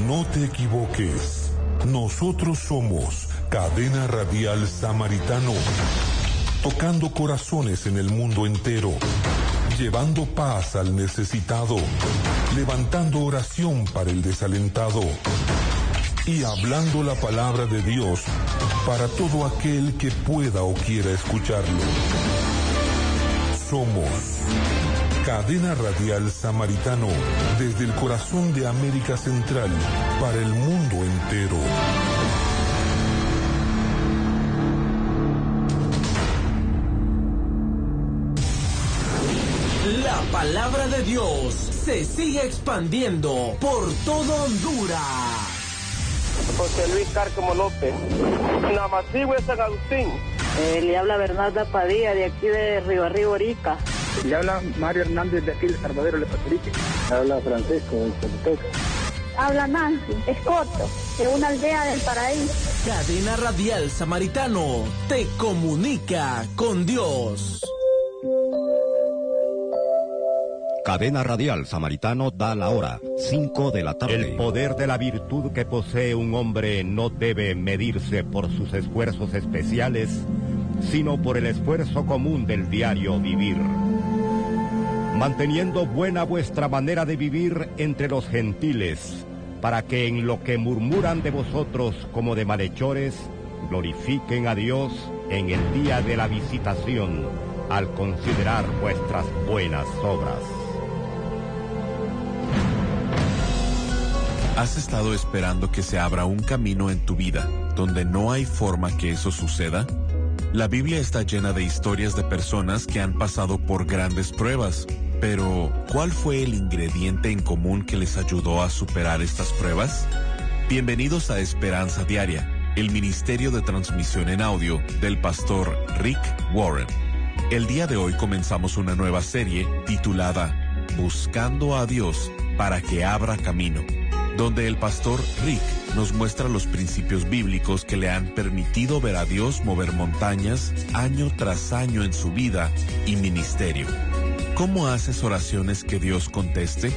No te equivoques. Nosotros somos Cadena Radial Samaritano, tocando corazones en el mundo entero, llevando paz al necesitado, levantando oración para el desalentado y hablando la palabra de Dios para todo aquel que pueda o quiera escucharlo. Somos Cadena Radial Samaritano, desde el corazón de América Central para el mundo entero. La palabra de Dios se sigue expandiendo por todo Honduras. José Luis Cárcamo López, Namasigüe San Agustín. Le habla Bernarda Padilla, de aquí de Río Arriba, Orica. Le habla Mario Hernández, de aquí de Salvador, de Patrique. Le habla Francisco, de Choluteca. Habla Nancy Escoto, de una aldea del Paraíso. Cadena Radial Samaritano te comunica con Dios. Cadena Radial Samaritano da la hora, 5 de la tarde. El poder de la virtud que posee un hombre no debe medirse por sus esfuerzos especiales, sino por el esfuerzo común del diario vivir. Manteniendo buena vuestra manera de vivir entre los gentiles, para que en lo que murmuran de vosotros como de malhechores, glorifiquen a Dios en el día de la visitación, al considerar vuestras buenas obras. ¿Has estado esperando que se abra un camino en tu vida donde no hay forma que eso suceda? La Biblia está llena de historias de personas que han pasado por grandes pruebas, pero ¿cuál fue el ingrediente en común que les ayudó a superar estas pruebas? Bienvenidos a Esperanza Diaria, el ministerio de transmisión en audio del pastor Rick Warren. El día de hoy comenzamos una nueva serie titulada Buscando a Dios para que abra camino, donde el pastor Rick nos muestra los principios bíblicos que le han permitido ver a Dios mover montañas año tras año en su vida y ministerio. ¿Cómo haces oraciones que Dios conteste?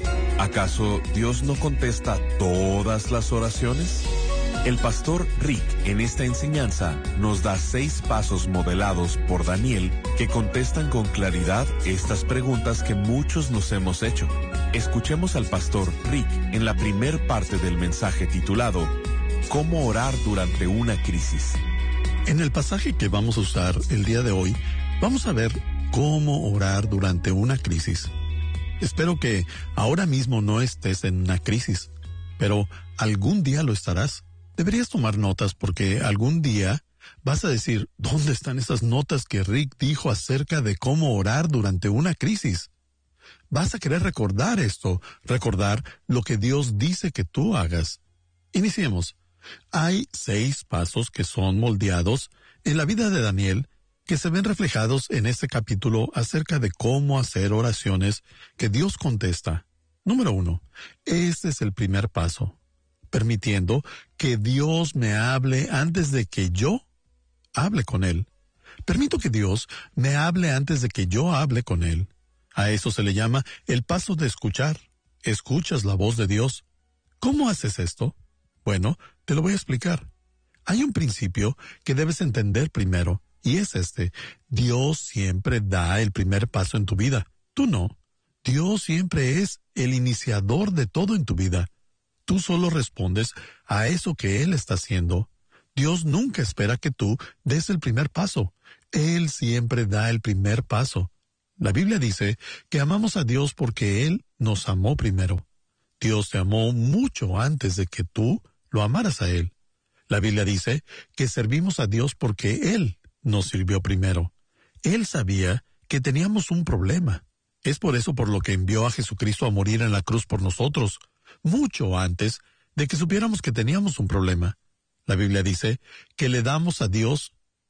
¿Acaso Dios no contesta todas las oraciones? El pastor Rick en esta enseñanza nos da 6 pasos modelados por Daniel que contestan con claridad estas preguntas que muchos nos hemos hecho. Escuchemos al pastor Rick en la primer parte del mensaje titulado ¿Cómo orar durante una crisis? En el pasaje que vamos a usar el día de hoy, vamos a ver cómo orar durante una crisis. Espero que ahora mismo no estés en una crisis, pero algún día lo estarás. Deberías tomar notas porque algún día vas a decir, ¿dónde están esas notas que Rick dijo acerca de cómo orar durante una crisis? Vas a querer recordar esto, recordar lo que Dios dice que tú hagas. Iniciemos. Hay 6 pasos que son moldeados en la vida de Daniel que se ven reflejados en este capítulo acerca de cómo hacer oraciones que Dios contesta. Número 1. Este es el primer paso. Permitiendo que Dios me hable antes de que yo hable con Él. Permito que Dios me hable antes de que yo hable con Él. A eso se le llama el paso de escuchar. Escuchas la voz de Dios. ¿Cómo haces esto? Bueno, te lo voy a explicar. Hay un principio que debes entender primero, y es este. Dios siempre da el primer paso en tu vida. Tú no. Dios siempre es el iniciador de todo en tu vida. Tú solo respondes a eso que Él está haciendo. Dios nunca espera que tú des el primer paso. Él siempre da el primer paso. La Biblia dice que amamos a Dios porque Él nos amó primero. Dios te amó mucho antes de que tú lo amaras a Él. La Biblia dice que servimos a Dios porque Él nos sirvió primero. Él sabía que teníamos un problema. Es por eso por lo que envió a Jesucristo a morir en la cruz por nosotros, mucho antes de que supiéramos que teníamos un problema. La Biblia dice que le damos a Dios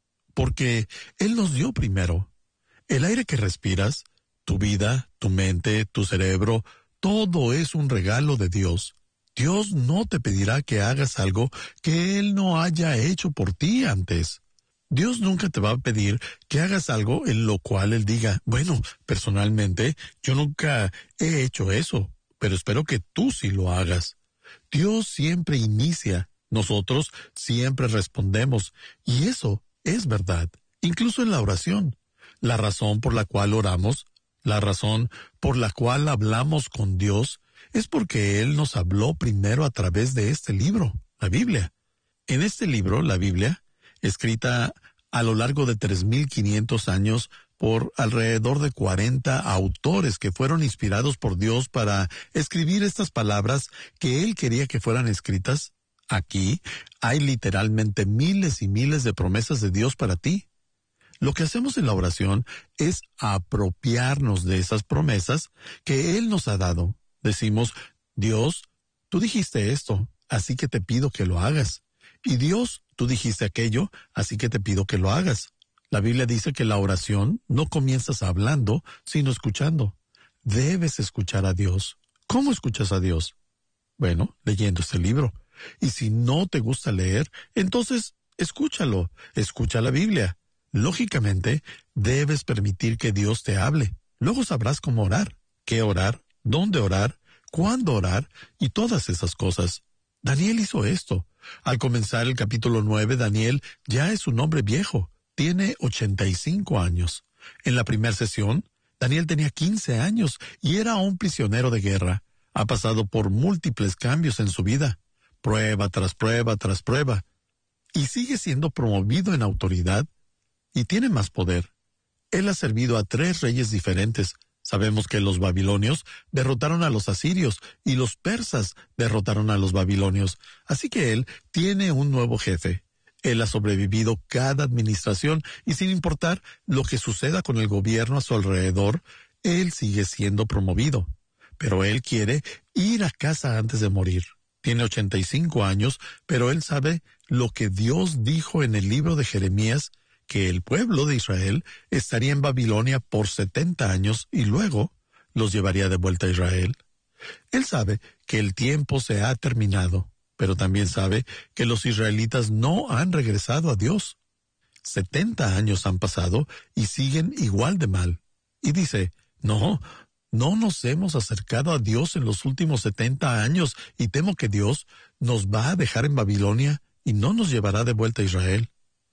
porque Él nos dio primero. El aire que respiras, tu vida, tu mente, tu cerebro, todo es un regalo de Dios. Dios no te pedirá que hagas algo que Él no haya hecho por ti antes. Dios nunca te va a pedir que hagas algo en lo cual Él diga, bueno, personalmente, yo nunca he hecho eso, pero espero que tú sí lo hagas. Dios siempre inicia, nosotros siempre respondemos, y eso es verdad, incluso en la oración. La razón por la cual oramos, la razón por la cual hablamos con Dios, es porque Él nos habló primero a través de este libro, la Biblia. En este libro, la Biblia, escrita a lo largo de 3,500 años por alrededor de 40 autores que fueron inspirados por Dios para escribir estas palabras que Él quería que fueran escritas, aquí hay literalmente miles y miles de promesas de Dios para ti. Lo que hacemos en la oración es apropiarnos de esas promesas que Él nos ha dado. Decimos, Dios, tú dijiste esto, así que te pido que lo hagas. Y Dios, tú dijiste aquello, así que te pido que lo hagas. La Biblia dice que la oración no comienzas hablando, sino escuchando. Debes escuchar a Dios. ¿Cómo escuchas a Dios? Bueno, leyendo este libro. Y si no te gusta leer, entonces escúchalo. Escucha la Biblia. Lógicamente, debes permitir que Dios te hable. Luego sabrás cómo orar, qué orar, dónde orar, cuándo orar y todas esas cosas. Daniel hizo esto. Al comenzar el capítulo 9, Daniel ya es un hombre viejo. Tiene 85 años. En la primera sesión, Daniel tenía 15 años y era un prisionero de guerra. Ha pasado por múltiples cambios en su vida. Prueba tras prueba tras prueba. Y sigue siendo promovido en autoridad. Y tiene más poder. Él ha servido a 3 reyes diferentes. Sabemos que los babilonios derrotaron a los asirios y los persas derrotaron a los babilonios. Así que él tiene un nuevo jefe. Él ha sobrevivido cada administración y sin importar lo que suceda con el gobierno a su alrededor, él sigue siendo promovido. Pero él quiere ir a casa antes de morir. Tiene 85 años, pero él sabe lo que Dios dijo en el libro de Jeremías, que el pueblo de Israel estaría en Babilonia por 70 años y luego los llevaría de vuelta a Israel. Él sabe que el tiempo se ha terminado, pero también sabe que los israelitas no han regresado a Dios. 70 años han pasado y siguen igual de mal. Y dice, no nos hemos acercado a Dios en los últimos 70 años y temo que Dios nos va a dejar en Babilonia y no nos llevará de vuelta a Israel.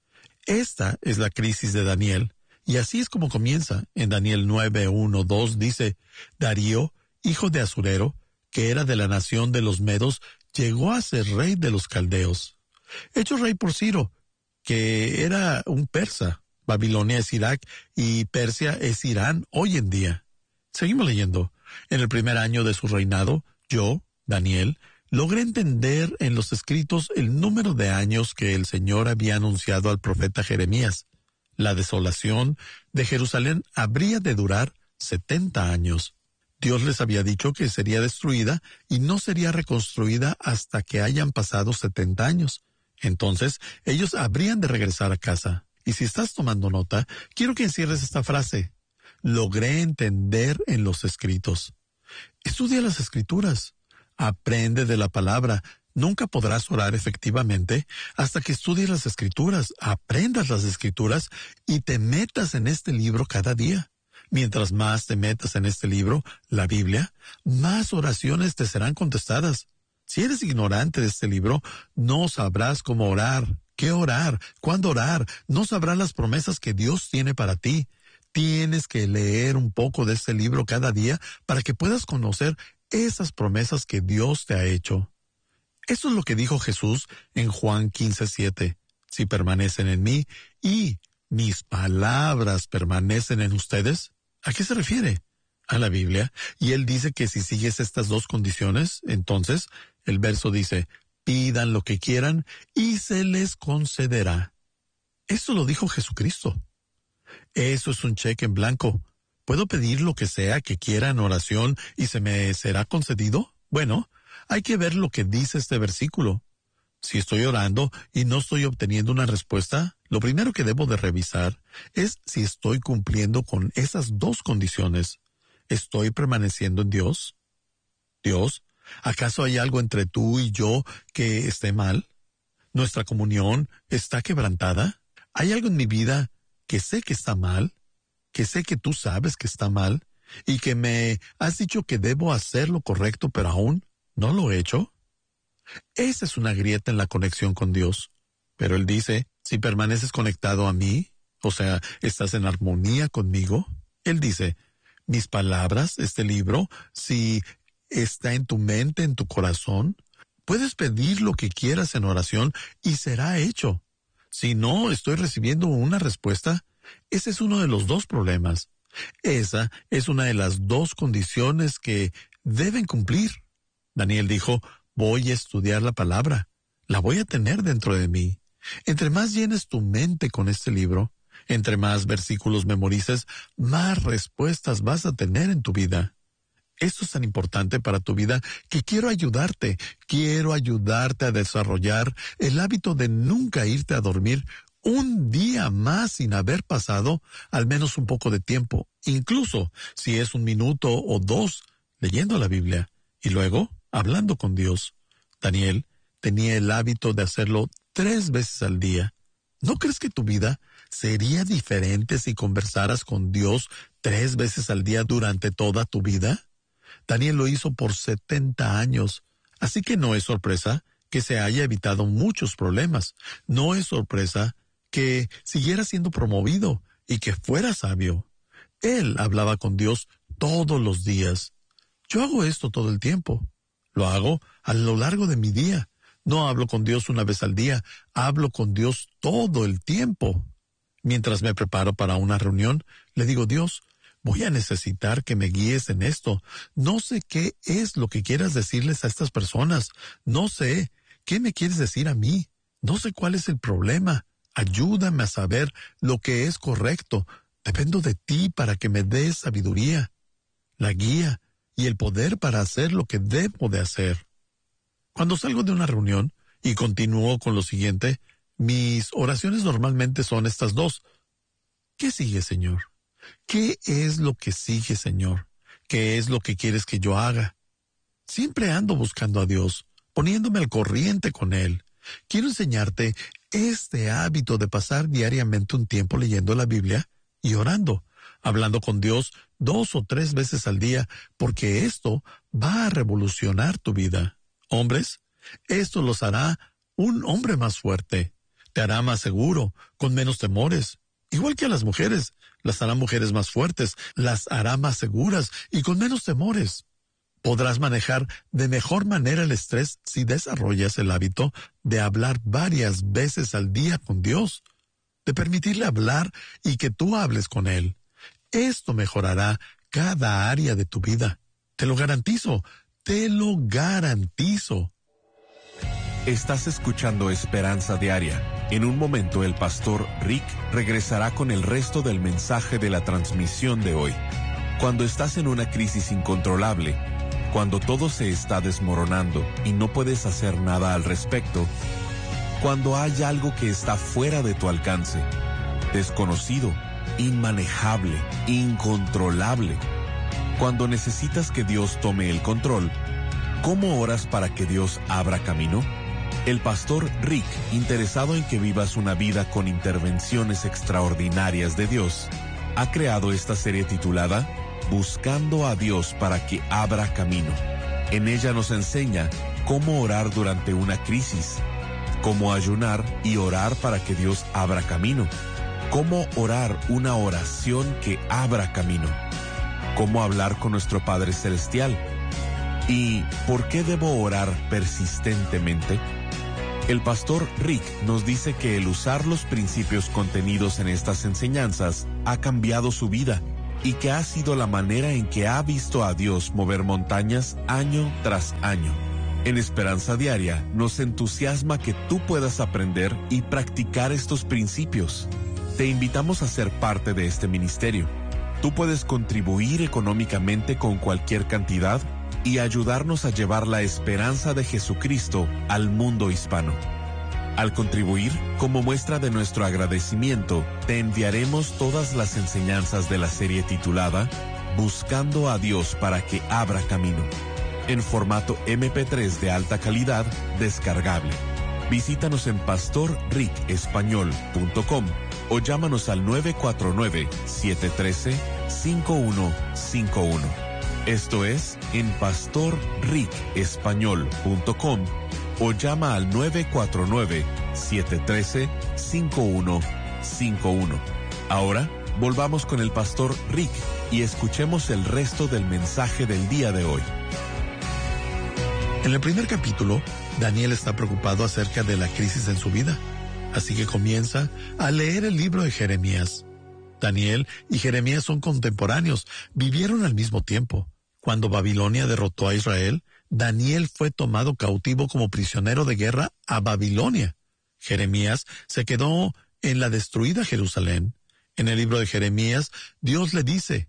Esta es la crisis de Daniel, y así es como comienza. En Daniel 9:1-2 dice, Darío, hijo de Asurero, que era de la nación de los Medos, llegó a ser rey de los caldeos. Hecho rey por Ciro, que era un persa. Babilonia es Irak y Persia es Irán hoy en día. Seguimos leyendo. En el primer año de su reinado, yo, Daniel, logré entender en los escritos el número de años que el Señor había anunciado al profeta Jeremías. La desolación de Jerusalén habría de durar 70 años. Dios les había dicho que sería destruida y no sería reconstruida hasta que hayan pasado 70 años. Entonces, ellos habrían de regresar a casa. Y si estás tomando nota, quiero que encierres esta frase. Logré entender en los escritos. Estudia las escrituras. Aprende de la palabra. Nunca podrás orar efectivamente hasta que estudies las escrituras, aprendas las escrituras y te metas en este libro cada día. Mientras más te metas en este libro, la Biblia, más oraciones te serán contestadas. Si eres ignorante de este libro, no sabrás cómo orar, qué orar, cuándo orar, no sabrás las promesas que Dios tiene para ti. Tienes que leer un poco de este libro cada día para que puedas conocer esas promesas que Dios te ha hecho. Eso es lo que dijo Jesús en Juan 15:7. Si permanecen en mí y mis palabras permanecen en ustedes, ¿a qué se refiere? A la Biblia. Y él dice que si sigues estas 2 condiciones, entonces el verso dice, pidan lo que quieran y se les concederá. Eso lo dijo Jesucristo. Eso es un cheque en blanco. ¿Puedo pedir lo que sea que quiera en oración y se me será concedido? Bueno, hay que ver lo que dice este versículo. Si estoy orando y no estoy obteniendo una respuesta, lo primero que debo de revisar es si estoy cumpliendo con esas 2 condiciones. ¿Estoy permaneciendo en Dios? Dios, ¿acaso hay algo entre tú y yo que esté mal? ¿Nuestra comunión está quebrantada? ¿Hay algo en mi vida que sé que está mal? ¿Que sé que tú sabes que está mal? ¿Y que me has dicho que debo hacer lo correcto, pero aún no lo he hecho? Esa es una grieta en la conexión con Dios. Pero Él dice, si permaneces conectado a mí, o sea, estás en armonía conmigo, Él dice, mis palabras, este libro, si está en tu mente, en tu corazón, puedes pedir lo que quieras en oración y será hecho. Si no estoy recibiendo una respuesta, ese es uno de los dos problemas. Esa es una de las dos condiciones que deben cumplir. Daniel dijo, voy a estudiar la palabra, la voy a tener dentro de mí. Entre más llenes tu mente con este libro, entre más versículos memorices, más respuestas vas a tener en tu vida. Esto es tan importante para tu vida que quiero ayudarte a desarrollar el hábito de nunca irte a dormir un día más sin haber pasado al menos un poco de tiempo, incluso si es 1 minuto o 2 leyendo la Biblia y luego hablando con Dios. Daniel tenía el hábito de hacerlo 3 veces al día. ¿No crees que tu vida sería diferente si conversaras con Dios 3 veces al día durante toda tu vida? Daniel lo hizo por 70 años, así que no es sorpresa que se haya evitado muchos problemas. No es sorpresa que siguiera siendo promovido y que fuera sabio. Él hablaba con Dios todos los días. Yo hago esto todo el tiempo. Lo hago a lo largo de mi día. No hablo con Dios 1 vez al día, hablo con Dios todo el tiempo. Mientras me preparo para una reunión, le digo, Dios, voy a necesitar que me guíes en esto. No sé qué es lo que quieras decirles a estas personas. No sé qué me quieres decir a mí. No sé cuál es el problema. Ayúdame a saber lo que es correcto. Dependo de ti para que me des sabiduría, la guía y el poder para hacer lo que debo de hacer. Cuando salgo de una reunión y continúo con lo siguiente, mis oraciones normalmente son estas 2. ¿Qué sigue, Señor? ¿Qué es lo que sigue, Señor? ¿Qué es lo que quieres que yo haga? Siempre ando buscando a Dios, poniéndome al corriente con Él. Quiero enseñarte este hábito de pasar diariamente un tiempo leyendo la Biblia y orando, hablando con Dios 2 o 3 veces al día, porque esto va a revolucionar tu vida. Hombres, esto los hará un hombre más fuerte, te hará más seguro, con menos temores. Igual que a las mujeres, las hará mujeres más fuertes, las hará más seguras y con menos temores. Podrás manejar de mejor manera el estrés si desarrollas el hábito de hablar varias veces al día con Dios, de permitirle hablar y que tú hables con Él. Esto mejorará cada área de tu vida. Te lo garantizo, te lo garantizo. Estás escuchando Esperanza Diaria. En un momento el pastor Rick regresará con el resto del mensaje de la transmisión de hoy. Cuando estás en una crisis incontrolable, cuando todo se está desmoronando y no puedes hacer nada al respecto, cuando hay algo que está fuera de tu alcance, desconocido, inmanejable, incontrolable, cuando necesitas que Dios tome el control, ¿cómo oras para que Dios abra camino? El pastor Rick, interesado en que vivas una vida con intervenciones extraordinarias de Dios, ha creado esta serie titulada Buscando a Dios para que abra camino. En ella nos enseña cómo orar durante una crisis, cómo ayunar y orar para que Dios abra camino, cómo orar una oración que abra camino, cómo hablar con nuestro Padre Celestial y ¿por qué debo orar persistentemente? El pastor Rick nos dice que el usar los principios contenidos en estas enseñanzas ha cambiado su vida y que ha sido la manera en que ha visto a Dios mover montañas año tras año. En Esperanza Diaria nos entusiasma que tú puedas aprender y practicar estos principios. Te invitamos a ser parte de este ministerio. Tú puedes contribuir económicamente con cualquier cantidad y ayudarnos a llevar la esperanza de Jesucristo al mundo hispano. Al contribuir, como muestra de nuestro agradecimiento, te enviaremos todas las enseñanzas de la serie titulada Buscando a Dios para que abra camino, en formato MP3 de alta calidad, descargable. Visítanos en pastorricespañol.com o llámanos al 949-713-5151. Esto es en pastorricespañol.com o llama al 949-713-5151. Ahora, volvamos con el pastor Rick y escuchemos el resto del mensaje del día de hoy. En el primer capítulo, Daniel está preocupado acerca de la crisis en su vida, así que comienza a leer el libro de Jeremías. Daniel y Jeremías son contemporáneos, vivieron al mismo tiempo. Cuando Babilonia derrotó a Israel, Daniel fue tomado cautivo como prisionero de guerra a Babilonia. Jeremías se quedó en la destruida Jerusalén. En el libro de Jeremías, Dios le dice,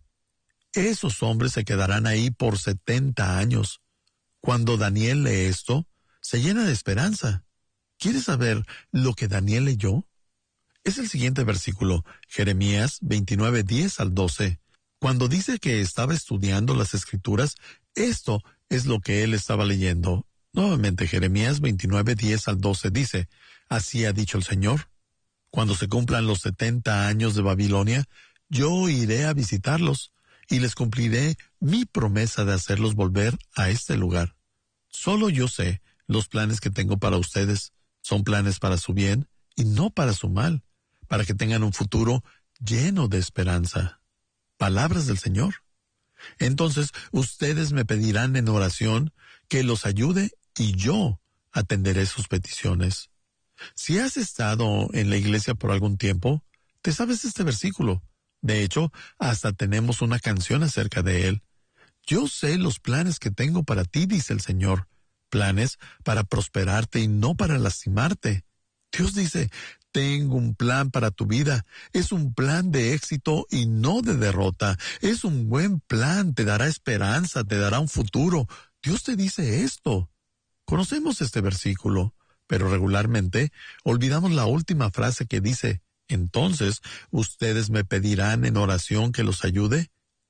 esos hombres se quedarán ahí por 70 años. Cuando Daniel lee esto, se llena de esperanza. ¿Quieres saber lo que Daniel leyó? Es el siguiente versículo, Jeremías 29, 10 al 12. Cuando dice que estaba estudiando las Escrituras, esto es lo que él estaba leyendo. Nuevamente, Jeremías 29, 10 al 12 dice, así ha dicho el Señor. Cuando se cumplan los 70 años de Babilonia, yo iré a visitarlos y les cumpliré mi promesa de hacerlos volver a este lugar. Solo yo sé los planes que tengo para ustedes. Son planes para su bien y no para su mal, para que tengan un futuro lleno de esperanza. Palabras del Señor. Entonces ustedes me pedirán en oración que los ayude y yo atenderé sus peticiones. Si has estado en la iglesia por algún tiempo, te sabes este versículo. De hecho, hasta tenemos una canción acerca de él. Yo sé los planes que tengo para ti, dice el Señor. Planes para prosperarte y no para lastimarte. Dios dice, tengo un plan para tu vida. Es un plan de éxito y no de derrota. Es un buen plan, te dará esperanza, te dará un futuro. Dios te dice esto. Conocemos este versículo, pero regularmente olvidamos la última frase que dice, entonces ustedes me pedirán en oración que los ayude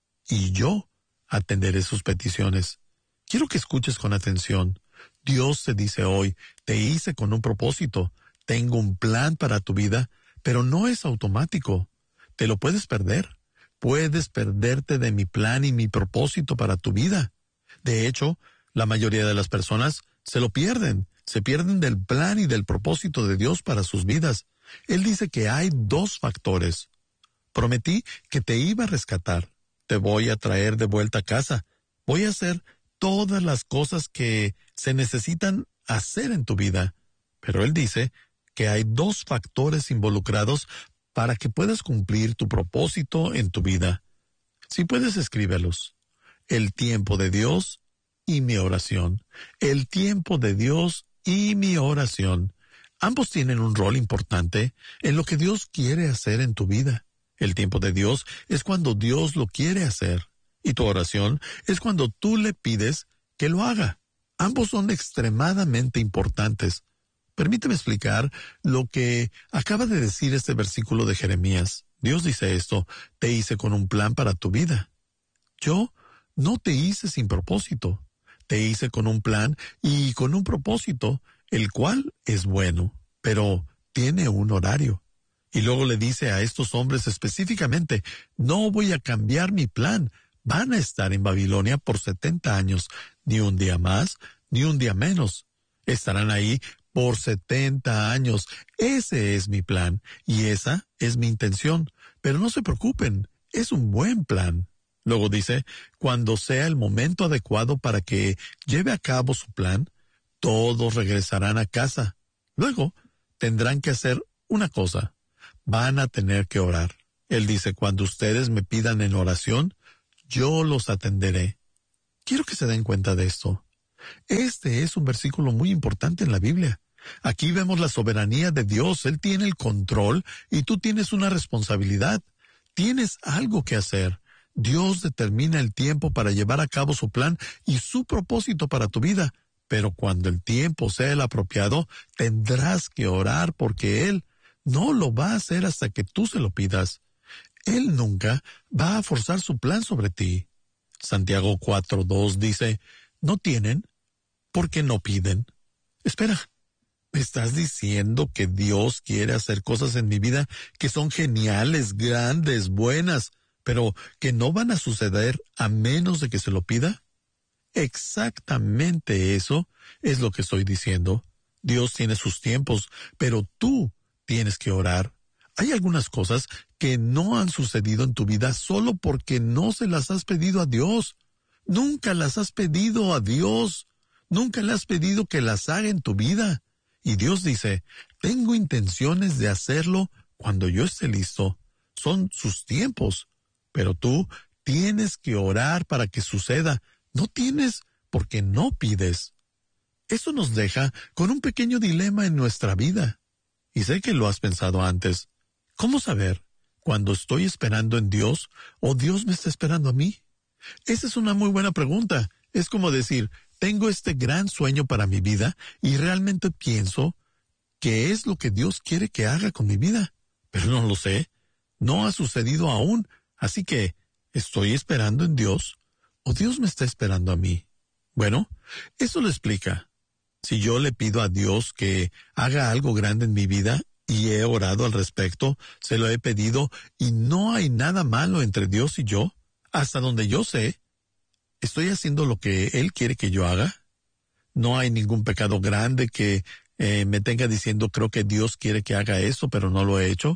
y yo atenderé sus peticiones. Quiero que escuches con atención. Dios te dice hoy, te hice con un propósito. Tengo un plan para tu vida, pero no es automático. Te lo puedes perder. Puedes perderte de mi plan y mi propósito para tu vida. De hecho, la mayoría de las personas se lo pierden. Se pierden del plan y del propósito de Dios para sus vidas. Él dice que hay dos factores. Prometí que te iba a rescatar. Te voy a traer de vuelta a casa. Voy a hacer todas las cosas que se necesitan hacer en tu vida. Pero Él dice que hay dos factores involucrados para que puedas cumplir tu propósito en tu vida. Si puedes, escríbelos. El tiempo de Dios y mi oración. El tiempo de Dios y mi oración. Ambos tienen un rol importante en lo que Dios quiere hacer en tu vida. El tiempo de Dios es cuando Dios lo quiere hacer. Y tu oración es cuando tú le pides que lo haga. Ambos son extremadamente importantes. Permíteme explicar lo que acaba de decir este versículo de Jeremías. Dios dice esto, te hice con un plan para tu vida. Yo no te hice sin propósito. Te hice con un plan y con un propósito, el cual es bueno, pero tiene un horario. Y luego le dice a estos hombres específicamente, no voy a cambiar mi plan. Van a estar en Babilonia por 70 años, ni un día más, ni un día menos. Estarán ahí por 70 años. Ese es mi plan y esa es mi intención. Pero no se preocupen, es un buen plan. Luego dice, cuando sea el momento adecuado para que lleve a cabo su plan, todos regresarán a casa. Luego tendrán que hacer una cosa. Van a tener que orar. Él dice, cuando ustedes me pidan en oración, yo los atenderé. Quiero que se den cuenta de esto. Este es un versículo muy importante en la Biblia. Aquí vemos la soberanía de Dios. Él tiene el control y tú tienes una responsabilidad. Tienes algo que hacer. Dios determina el tiempo para llevar a cabo su plan y su propósito para tu vida. Pero cuando el tiempo sea el apropiado, tendrás que orar porque Él no lo va a hacer hasta que tú se lo pidas. Él nunca va a forzar su plan sobre ti. Santiago 4:2 dice, no tienen porque no piden. Espera, ¿me estás diciendo que Dios quiere hacer cosas en mi vida que son geniales, grandes, buenas, pero que no van a suceder a menos de que se lo pida? Exactamente eso es lo que estoy diciendo. Dios tiene sus tiempos, pero tú tienes que orar. Hay algunas cosas que no han sucedido en tu vida solo porque no se las has pedido a Dios. Nunca las has pedido a Dios. Nunca le has pedido que las haga en tu vida. Y Dios dice, tengo intenciones de hacerlo cuando yo esté listo. Son sus tiempos. Pero tú tienes que orar para que suceda. No tienes porque no pides. Eso nos deja con un pequeño dilema en nuestra vida. Y sé que lo has pensado antes. ¿Cómo saber cuando estoy esperando en Dios o Dios me está esperando a mí? Esa es una muy buena pregunta. Es como decir, tengo este gran sueño para mi vida y realmente pienso que es lo que Dios quiere que haga con mi vida. Pero no lo sé. No ha sucedido aún. Así que, ¿estoy esperando en Dios o Dios me está esperando a mí? Bueno, eso lo explica. Si yo le pido a Dios que haga algo grande en mi vida y he orado al respecto, se lo he pedido y no hay nada malo entre Dios y yo, hasta donde yo sé, ¿estoy haciendo lo que Él quiere que yo haga? No hay ningún pecado grande que me tenga diciendo creo que Dios quiere que haga eso, pero no lo he hecho.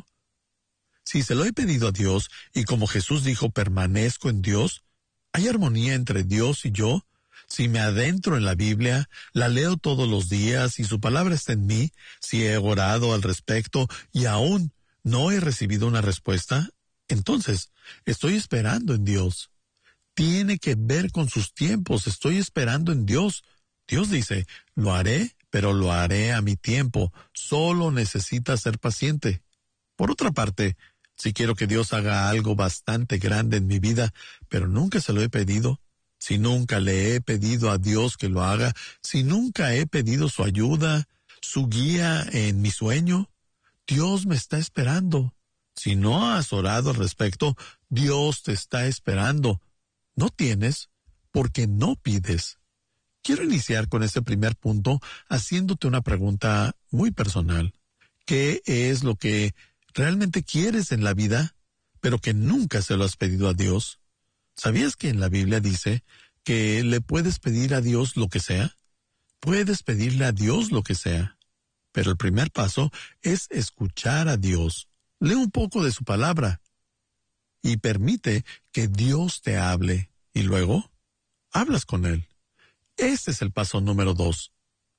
Si se lo he pedido a Dios y como Jesús dijo, permanezco en Dios, ¿hay armonía entre Dios y yo? Si me adentro en la Biblia, la leo todos los días y su palabra está en mí, si he orado al respecto y aún no he recibido una respuesta, entonces estoy esperando en Dios. Tiene que ver con sus tiempos, estoy esperando en Dios. Dios dice, lo haré, pero lo haré a mi tiempo, solo necesita ser paciente. Por otra parte, si quiero que Dios haga algo bastante grande en mi vida, pero nunca se lo he pedido, si nunca le he pedido a Dios que lo haga, si nunca he pedido su ayuda, su guía en mi sueño, Dios me está esperando. Si no has orado al respecto, Dios te está esperando. No tienes porque no pides. Quiero iniciar con este primer punto haciéndote una pregunta muy personal. ¿Qué es lo que realmente quieres en la vida, pero que nunca se lo has pedido a Dios? ¿Sabías que en la Biblia dice que le puedes pedir a Dios lo que sea? Puedes pedirle a Dios lo que sea. Pero el primer paso es escuchar a Dios. Lee un poco de su palabra y permite que Dios te hable. Y luego, hablas con Él. Este es el paso número 2.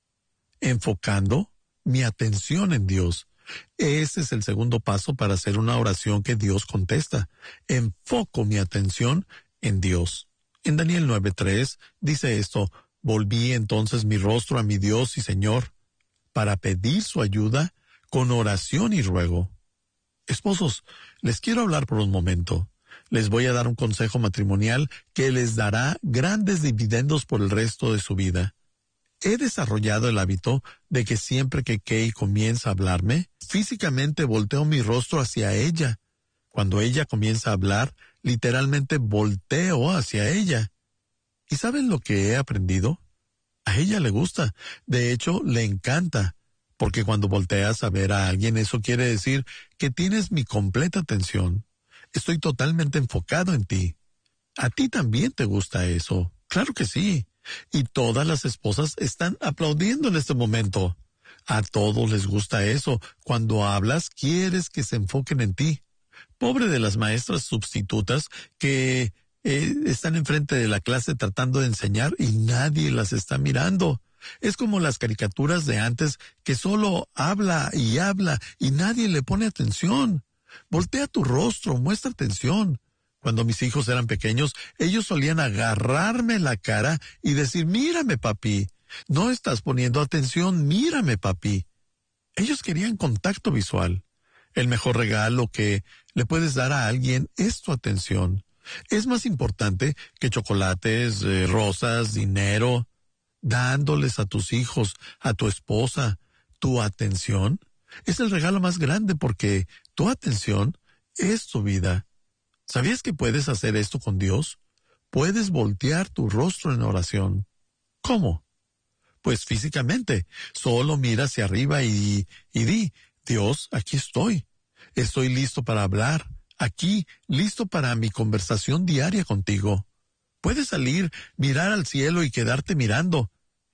Enfocando mi atención en Dios. Ese es el segundo paso para hacer una oración que Dios contesta. Enfoco mi atención en Dios. En Daniel 9:3 dice esto, volví entonces mi rostro a mi Dios y Señor para pedir su ayuda con oración y ruego. Esposos, les quiero hablar por un momento. Les voy a dar un consejo matrimonial que les dará grandes dividendos por el resto de su vida. He desarrollado el hábito de que siempre que Kay comienza a hablarme, físicamente volteo mi rostro hacia ella. Cuando ella comienza a hablar, literalmente volteo hacia ella. ¿Y saben lo que he aprendido? A ella le gusta. De hecho, le encanta. Porque cuando volteas a ver a alguien, eso quiere decir que tienes mi completa atención. Estoy totalmente enfocado en ti. ¿A ti también te gusta eso? Claro que sí. Y todas las esposas están aplaudiendo en este momento. A todos les gusta eso. Cuando hablas, quieres que se enfoquen en ti. Pobre de las maestras sustitutas que están enfrente de la clase tratando de enseñar y nadie las está mirando. Es como las caricaturas de antes que solo habla y nadie le pone atención. Voltea tu rostro, muestra atención. Cuando mis hijos eran pequeños, ellos solían agarrarme la cara y decir, mírame papi, no estás poniendo atención, mírame papi. Ellos querían contacto visual. El mejor regalo que le puedes dar a alguien es tu atención. Es más importante que chocolates, rosas, dinero. Dándoles a tus hijos, a tu esposa, tu atención, es el regalo más grande porque tu atención es tu vida. ¿Sabías que puedes hacer esto con Dios? Puedes voltear tu rostro en oración. ¿Cómo? Pues físicamente. Solo mira hacia arriba y di, Dios, aquí estoy. Estoy listo para hablar. Aquí, listo para mi conversación diaria contigo. Puedes salir, mirar al cielo y quedarte mirando.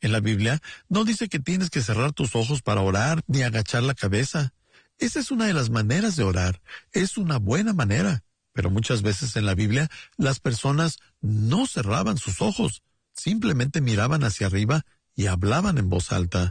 En la Biblia no dice que tienes que cerrar tus ojos para orar ni agachar la cabeza. Esa es una de las maneras de orar. Es una buena manera. Pero muchas veces en la Biblia las personas no cerraban sus ojos. Simplemente miraban hacia arriba y hablaban en voz alta.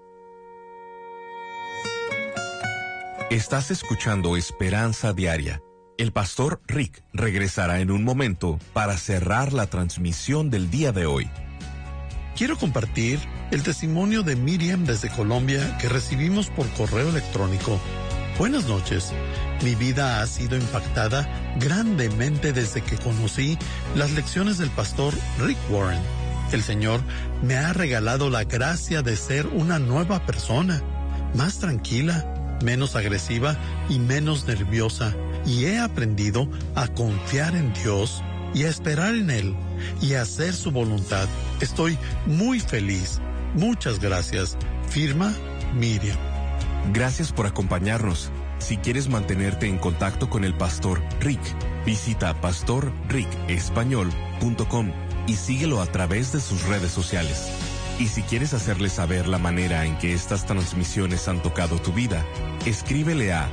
Estás escuchando Esperanza Diaria. El pastor Rick regresará en un momento para cerrar la transmisión del día de hoy. Quiero compartir el testimonio de Miriam desde Colombia que recibimos por correo electrónico. Buenas noches. Mi vida ha sido impactada grandemente desde que conocí las lecciones del pastor Rick Warren. El Señor me ha regalado la gracia de ser una nueva persona, más tranquila, menos agresiva y menos nerviosa. Y he aprendido a confiar en Dios y a esperar en Él y a hacer su voluntad. Estoy muy feliz. Muchas gracias. Firma Miriam. Gracias por acompañarnos. Si quieres mantenerte en contacto con el pastor Rick, visita pastorricespañol.com y síguelo a través de sus redes sociales. Y si quieres hacerle saber la manera en que estas transmisiones han tocado tu vida, escríbele a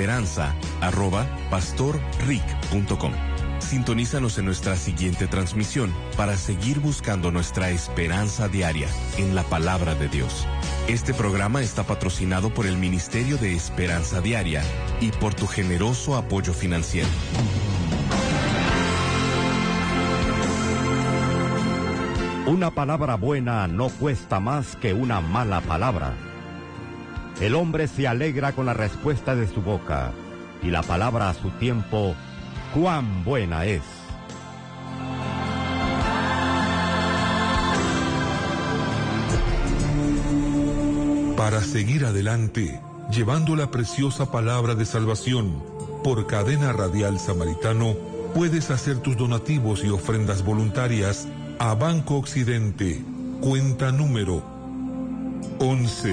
esperanza@pastorrick.com. Sintonízanos en nuestra siguiente transmisión para seguir buscando nuestra esperanza diaria en la palabra de Dios. Este programa está patrocinado por el Ministerio de Esperanza Diaria y por tu generoso apoyo financiero. Una palabra buena no cuesta más que una mala palabra. El hombre se alegra con la respuesta de su boca, y la palabra a su tiempo, cuán buena es. Para seguir adelante, llevando la preciosa palabra de salvación, por Cadena Radial Samaritano, puedes hacer tus donativos y ofrendas voluntarias a Banco Occidente, cuenta número 11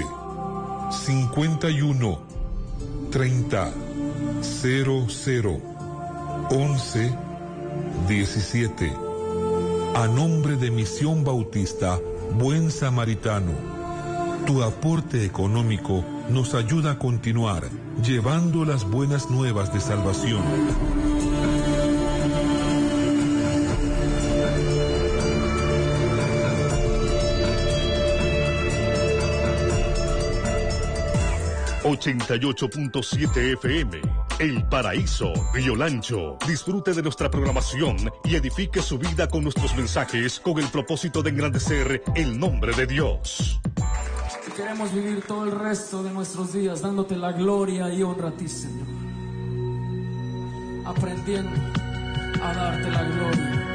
51 30 00 11 17. A nombre de Misión Bautista Buen Samaritano, tu aporte económico nos ayuda a continuar llevando las buenas nuevas de salvación. ...88.7 FM... El Paraíso, Río Lancho. Disfrute de nuestra programación y edifique su vida con nuestros mensajes con el propósito de engrandecer el nombre de Dios. Queremos vivir todo el resto de nuestros días dándote la gloria y honra a ti, Señor. Aprendiendo a darte la gloria.